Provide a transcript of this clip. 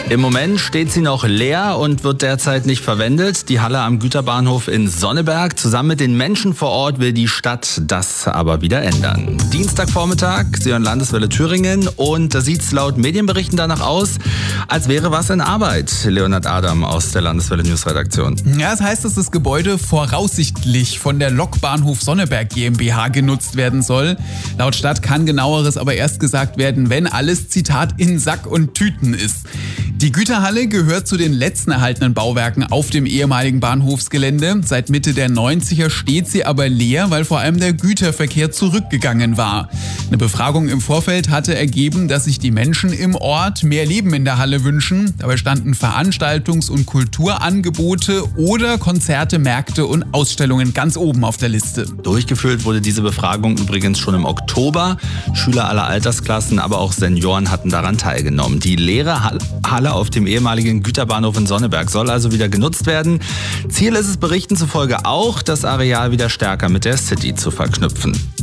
Im Moment steht sie noch leer und wird derzeit nicht verwendet. Die Halle am Güterbahnhof in Sonneberg. Zusammen mit den Menschen vor Ort will die Stadt das aber wieder ändern. Dienstagvormittag, Sie hören Landeswelle Thüringen und da sieht es laut Medienberichten danach aus, als wäre was in Arbeit. Leonhard Adam aus der Landeswelle Newsredaktion. Ja, das heißt, dass das Gebäude voraussichtlich von der Lokbahnhof Sonneberg GmbH genutzt werden soll. Laut Stadt kann Genaueres aber erst gesagt werden, wenn alles, Zitat, in Sack und Tüten ist. Die Güterhalle gehört zu den letzten erhaltenen Bauwerken auf dem ehemaligen Bahnhofsgelände. Seit Mitte der 90er steht sie aber leer, weil vor allem der Güterverkehr zurückgegangen war. Eine Befragung im Vorfeld hatte ergeben, dass sich die Menschen im Ort mehr Leben in der Halle wünschen. Dabei standen Veranstaltungs- und Kulturangebote oder Konzerte, Märkte und Ausstellungen ganz oben auf der Liste. Durchgeführt wurde diese Befragung übrigens schon im Oktober. Schüler aller Altersklassen, aber auch Senioren hatten daran teilgenommen. Die leere Halle auf dem ehemaligen Güterbahnhof in Sonneberg soll also wieder genutzt werden. Ziel ist es Berichten zufolge auch, das Areal wieder stärker mit der City zu verknüpfen.